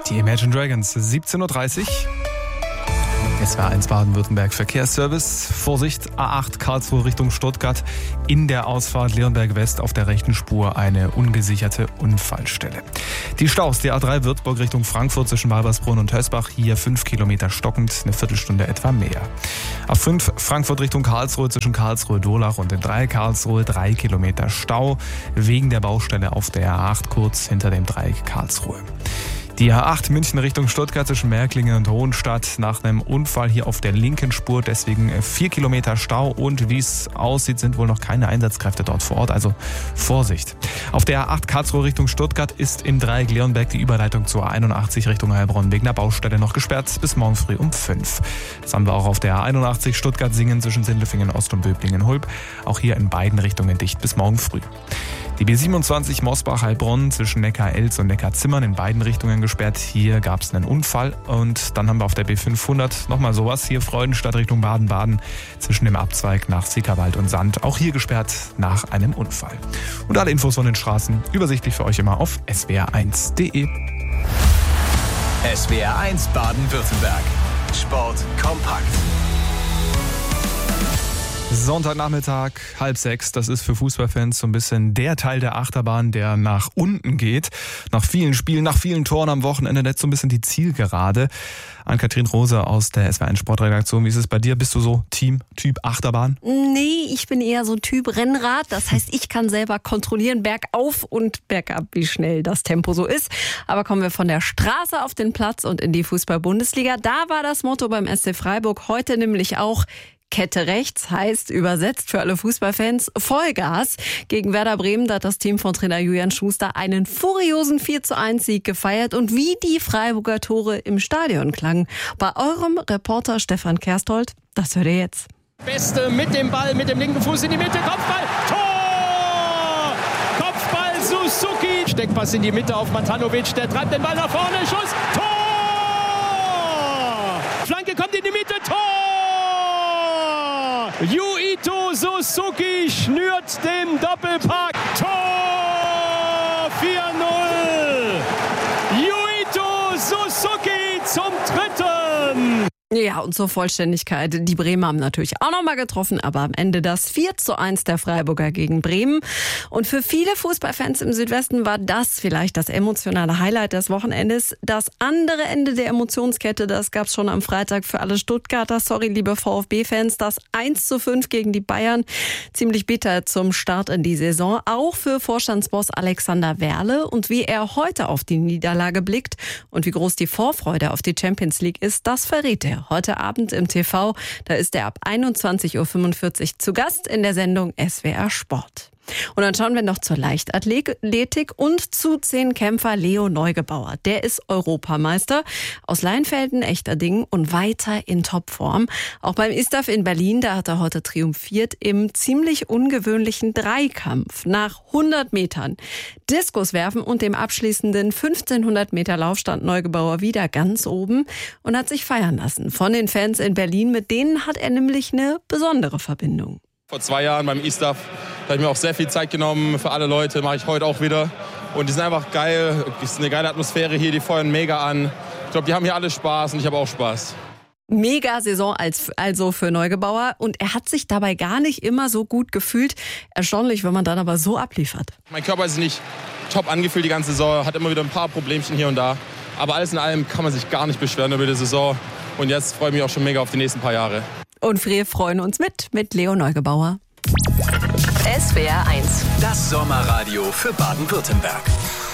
Die Imagine Dragons, 17.30 Uhr. Es war ein Baden-Württemberg Verkehrsservice. Vorsicht, A8 Karlsruhe Richtung Stuttgart. In der Ausfahrt Leonberg West auf der rechten Spur eine ungesicherte Unfallstelle. Die Staus, die A3 Würzburg Richtung Frankfurt zwischen Walbersbrunn und Hösbach. Hier 5 Kilometer stockend, eine Viertelstunde etwa mehr. A5 Frankfurt Richtung Karlsruhe zwischen Karlsruhe-Dolach und dem Dreieck Karlsruhe 3 Kilometer Stau. Wegen der Baustelle auf der A8 kurz hinter dem Dreieck Karlsruhe. Die A8 München Richtung Stuttgart zwischen Märklingen und Hohenstadt nach einem Unfall hier auf der linken Spur, deswegen 4 Kilometer Stau und wie es aussieht, sind wohl noch keine Einsatzkräfte dort vor Ort, also Vorsicht. Auf der A8 Karlsruhe Richtung Stuttgart ist im Dreieck Leonberg die Überleitung zur A81 Richtung Heilbronn wegen der Baustelle noch gesperrt bis morgen früh um 5. Das haben wir auch auf der A81 Stuttgart-Singen zwischen Sindelfingen Ost und Böblingen-Hulb, auch hier in beiden Richtungen dicht bis morgen früh. Die B27 Mosbach-Heilbronn zwischen Neckar-Elz und Neckar-Zimmern in beiden Richtungen gesperrt. Hier gab es einen Unfall. Und dann haben wir auf der B500 nochmal sowas. Hier Freudenstadt Richtung Baden-Baden zwischen dem Abzweig nach Sickerwald und Sand. Auch hier gesperrt nach einem Unfall. Und alle Infos von den Straßen übersichtlich für euch immer auf swr1.de. SWR1 Baden-Württemberg. Sport kompakt. Sonntagnachmittag, 5:30. Das ist für Fußballfans so ein bisschen der Teil der Achterbahn, der nach unten geht. Nach vielen Spielen, nach vielen Toren am Wochenende nicht so ein bisschen die Zielgerade. Ann-Kathrin Rose aus der SWR1 Sportredaktion. Wie ist es bei dir? Bist du so Typ Achterbahn? Nee, ich bin eher so Typ Rennrad. Das heißt, ich kann selber kontrollieren, bergauf und bergab, wie schnell das Tempo so ist. Aber kommen wir von der Straße auf den Platz und in die Fußball-Bundesliga. Da war das Motto beim SC Freiburg heute nämlich auch: Kette rechts, heißt übersetzt für alle Fußballfans Vollgas. Gegen Werder Bremen hat das Team von Trainer Julian Schuster einen furiosen 4:1-Sieg gefeiert. Und wie die Freiburger Tore im Stadion klangen, bei eurem Reporter Stefan Kersthold, das hört ihr jetzt. Beste mit dem Ball, mit dem linken Fuß in die Mitte, Kopfball, Tor! Kopfball Suzuki, Steckpass in die Mitte auf Matanovic, der treibt den Ball nach vorne, Schuss, Tor! Flanke kommt in die Mitte, Tor! Yuito Suzuki schnürt den Doppelpack. Tor 4:0. Yuito Suzuki zum dritten. Ja, und zur Vollständigkeit, die Bremer haben natürlich auch nochmal getroffen, aber am Ende das 4:1 der Freiburger gegen Bremen. Und für viele Fußballfans im Südwesten war das vielleicht das emotionale Highlight des Wochenendes. Das andere Ende der Emotionskette, das gab's schon am Freitag für alle Stuttgarter. Sorry, liebe VfB-Fans, das 1:5 gegen die Bayern. Ziemlich bitter zum Start in die Saison. Auch für Vorstandsboss Alexander Werle. Und wie er heute auf die Niederlage blickt und wie groß die Vorfreude auf die Champions League ist, das verrät er heute Abend im TV. Da ist er ab 21:45 Uhr zu Gast in der Sendung SWR Sport. Und dann schauen wir noch zur Leichtathletik und zu 10-Kämpfer Leo Neugebauer. Der ist Europameister aus Leinfelden, Echterdingen und weiter in Topform. Auch beim ISTAF in Berlin, da hat er heute triumphiert im ziemlich ungewöhnlichen Dreikampf. Nach 100 Metern Diskuswerfen und dem abschließenden 1500 Meter Lauf stand Neugebauer wieder ganz oben und hat sich feiern lassen von den Fans in Berlin. Mit denen hat er nämlich eine besondere Verbindung. Vor 2 Jahren beim ISTAF habe ich mir auch sehr viel Zeit genommen für alle Leute, mache ich heute auch wieder. Und die sind einfach geil, es ist eine geile Atmosphäre hier, die feuern mega an. Ich glaube, die haben hier alle Spaß und ich habe auch Spaß. Mega Saison also für Neugebauer und er hat sich dabei gar nicht immer so gut gefühlt. Erstaunlich, wenn man dann aber so abliefert. Mein Körper ist nicht top angefühlt die ganze Saison, hat immer wieder ein paar Problemchen hier und da. Aber alles in allem kann man sich gar nicht beschweren über die Saison. Und jetzt freue ich mich auch schon mega auf die nächsten paar Jahre. Und wir freuen uns mit Leo Neugebauer. SWR1, das Sommerradio für Baden-Württemberg.